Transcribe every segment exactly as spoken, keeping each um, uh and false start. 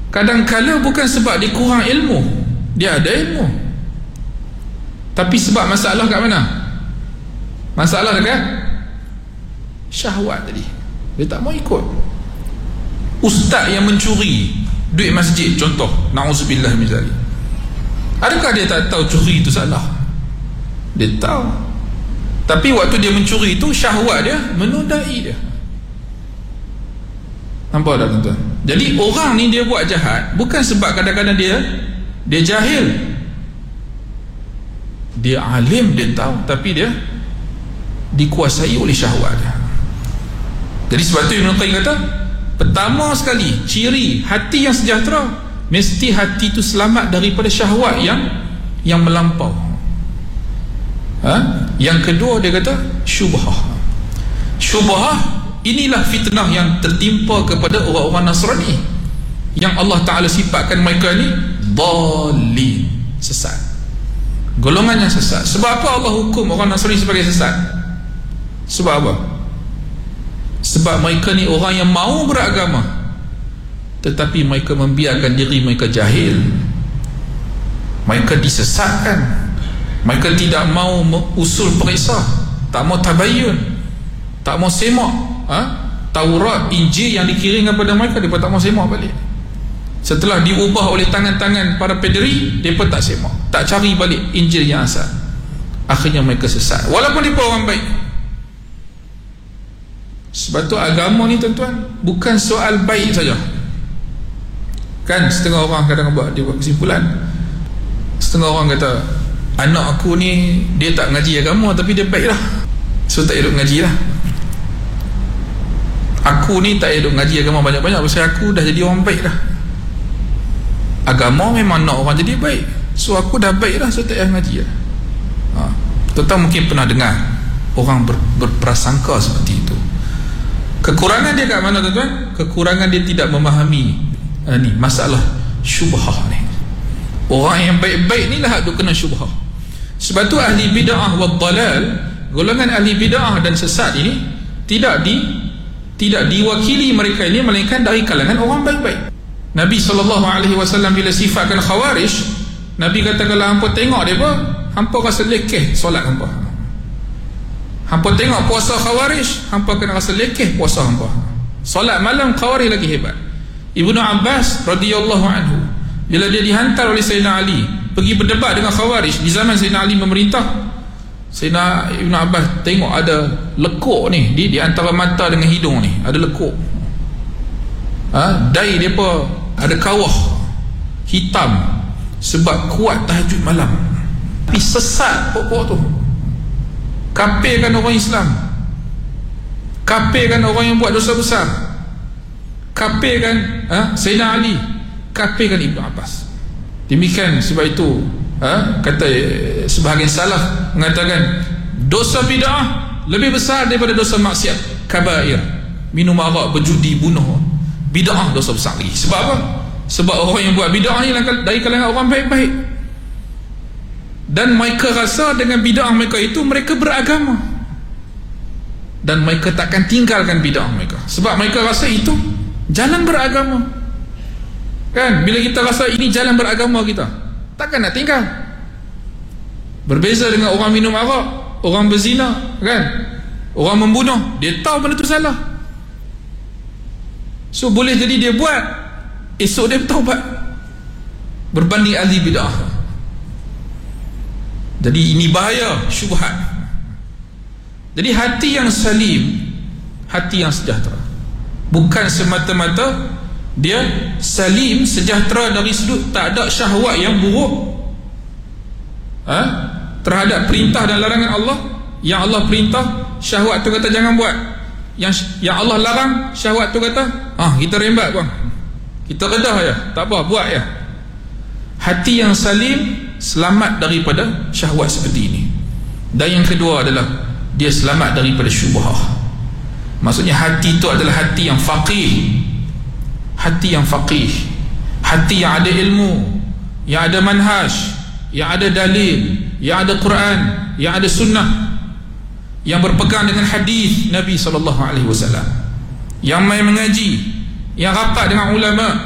Kadang-kala bukan sebab dia kurang ilmu, dia ada ilmu, tapi sebab masalah kat mana? Masalah dekat syahwat tadi. Dia tak mau ikut. Ustaz yang mencuri duit masjid contoh, na'udzubillah min zalik, adakah dia tak tahu curi itu salah? Dia tahu, tapi waktu dia mencuri itu syahwat dia menodai dia. Nampak tak tuan-tuan? Jadi orang ni dia buat jahat bukan sebab kadang-kadang dia dia jahil, dia alim, dia tahu, tapi dia dikuasai oleh syahwat dia. Jadi sebab tu Ibn Qayyim kata, pertama sekali ciri hati yang sejahtera, mesti hati itu selamat daripada syahwat yang yang melampau. Ha? Yang kedua dia kata syubhah. Syubhah inilah fitnah yang tertimpa kepada orang-orang Nasrani, yang Allah Ta'ala sifatkan mereka ni dhalin, sesat, golongan yang sesat. Sebab apa Allah hukum orang Nasrani sebagai sesat? Sebab apa? Sebab mereka ni orang yang mau beragama, tetapi mereka membiarkan diri mereka jahil, mereka disesatkan, mereka tidak mau usul periksa, tak mau tabayyun, tak mau semak ha? Taurat, Injil yang dikirim kepada mereka, mereka tak mau semak balik. Setelah diubah oleh tangan-tangan para pederi, mereka tak semak, tak cari balik Injil yang asal. Akhirnya mereka sesat, walaupun mereka orang baik. Sebab tu agama ni tuan-tuan bukan soal baik saja. Kan setengah orang kadang buat, dia buat kesimpulan, setengah orang kata anak aku ni dia tak ngaji agama tapi dia baik lah, so tak hidup ngaji lah. Aku ni tak hidup ngaji agama banyak-banyak pasal aku dah jadi orang baik dah. Agama memang nak orang jadi baik, so aku dah baik dah, so tak payah ngaji lah. ha. Tuan-tuan mungkin pernah dengar orang ber, berprasangka seperti itu. Kekurangan dia kat mana tuan-tuan? Kekurangan dia tidak memahami uh, ni masalah syubhah ni. Orang yang baik-baik ni lah duk kena syubhah. Sebab tu ahli bid'ah wad dalal, golongan ahli bid'ah dan sesat ini tidak di tidak diwakili mereka ini melainkan dari kalangan orang baik-baik. Nabi sallallahu alaihi wasallam bila sifatkan khawarij, Nabi kata kalau hampa tengok depa, hampa rasa lekeh solat hampa. Hampa tengok puasa khawarij, hampa kena rasa lekeh puasa hampa. Solat malam khawarij lagi hebat. Ibnu Abbas radhiyallahu anhu bila dia dihantar oleh Sayyidina Ali pergi berdebat dengan khawarij di zaman Sayyidina Ali memerintah, Sayyidina Ibnu Abbas tengok ada lekuk ni di, di antara mata dengan hidung ni ada lekuk. Ha? Dai mereka ada kawah hitam sebab kuat tahajud malam. Tapi sesat pokok tu, kafirkan orang Islam, kafirkan orang yang buat dosa besar, kafirkan ha? Sayyidina Ali, kafirkan Ibnu Abbas. Demikian sebab itu ha? kata sebahagian salaf mengatakan dosa bid'ah lebih besar daripada dosa maksiat kabair, minum arak, berjudi, bunuh. Bid'ah dosa besar lagi. Sebab apa? Sebab orang yang buat bid'ah ni dari kalangan orang baik-baik, dan mereka rasa dengan bid'ah mereka itu mereka beragama, dan mereka takkan tinggalkan bid'ah mereka sebab mereka rasa itu jalan beragama. Kan bila kita rasa ini jalan beragama kita, takkan nak tinggal. Berbeza dengan orang minum arak, orang berzina, kan, orang membunuh, dia tahu benda tu salah, so boleh jadi dia buat, esok dia bertaubat, berbanding ahli bid'ah. Jadi ini bahaya syubhat. Jadi hati yang salim, hati yang sejahtera, bukan semata-mata dia salim sejahtera dari sudut tak ada syahwat yang buruk ha? terhadap perintah dan larangan Allah. Yang Allah perintah, syahwat tu kata jangan buat. Yang yang Allah larang, syahwat tu kata ah kita rembat bang, kita redah ya, tak apa, buat ya. Hati yang salim selamat daripada syahwat seperti ini. Dan yang kedua adalah dia selamat daripada syubhah. Maksudnya hati itu adalah hati yang faqih, hati yang faqih, hati yang ada ilmu, yang ada manhaj, yang ada dalil, yang ada Quran, yang ada sunnah, yang berpegang dengan hadis Nabi sallallahu alaihi wasallam, yang main mengaji, yang rapat dengan ulama. Ini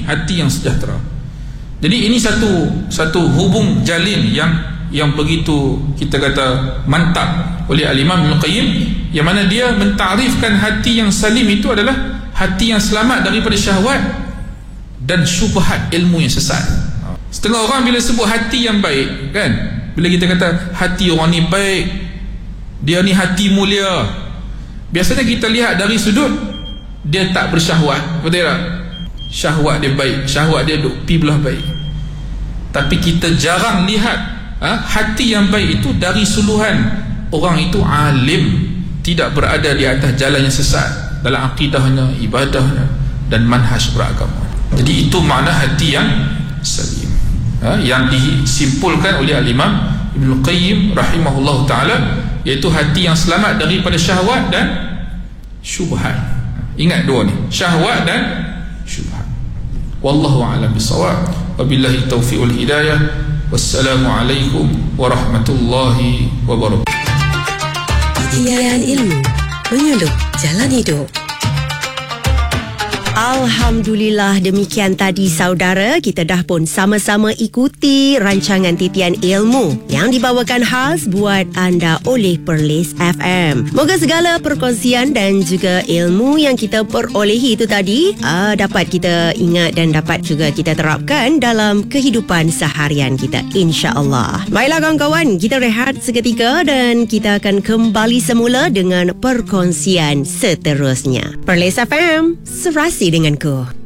hati yang sejahtera. Jadi ini satu satu hubung jalin yang yang begitu kita kata mantap oleh Al-Imam Ibn Qayyim, yang mana dia mentarifkan hati yang salim itu adalah hati yang selamat daripada syahwat dan syubhat ilmu yang sesat. Setengah orang bila sebut hati yang baik, kan, bila kita kata hati orang ni baik, dia ni hati mulia, biasanya kita lihat dari sudut dia tak bersyahwat, betul tak? Syahwat dia baik, syahwat dia duk pi belah baik. Tapi kita jarang lihat ha, hati yang baik itu dari suluhan orang itu alim, tidak berada di atas jalan yang sesat dalam akidahnya, ibadahnya dan manhaj beragama. Jadi itu makna hati yang salim, ha, yang disimpulkan oleh Al-Imam Ibn Qayyim rahimahullah ta'ala, iaitu hati yang selamat daripada syahwat dan syubhat. Ingat dua ni, syahwat dan syubhat. Wallahu a'lam bissawab. Wabillahi taufiq wal hidayah. Wassalamualaikum warahmatullahi wabarakatuh. Ketiadaan ilmu menyeluk jalan hidup. Alhamdulillah, demikian tadi saudara, kita dah pun sama-sama ikuti rancangan titian ilmu yang dibawakan khas buat anda oleh Perlis F M. Moga segala perkongsian dan juga ilmu yang kita perolehi itu tadi uh, dapat kita ingat dan dapat juga kita terapkan dalam kehidupan seharian kita, insya-Allah. Baiklah kawan-kawan, kita rehat seketika dan kita akan kembali semula dengan perkongsian seterusnya. Perlis F M, serasi denganku.